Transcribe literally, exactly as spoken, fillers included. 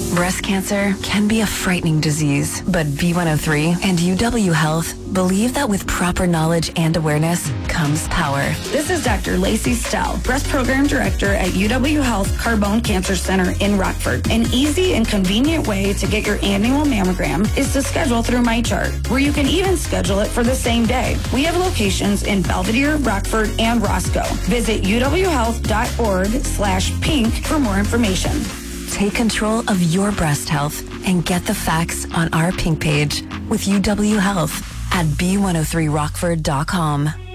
Breast cancer can be a frightening disease, but B one oh three and U W Health believe that with proper knowledge and awareness comes power. This is Doctor Lacey Stell, Breast Program Director at U W Health Carbone Cancer Center in Rockford. An easy and convenient way to get your annual mammogram is to schedule through MyChart, where you can even schedule it for the same day. We have locations in Belvedere, Rockford, and Roscoe. Visit uwhealth.org slash pink for more information. Take control of your breast health and get the facts on our pink page with U W Health at b one oh three rockford dot com.